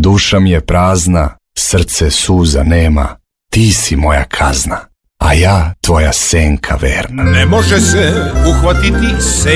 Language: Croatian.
Duša mi je prazna, srce suza nema, ti si moja kazna, a ja tvoja senka verna. Ne može se uhvatiti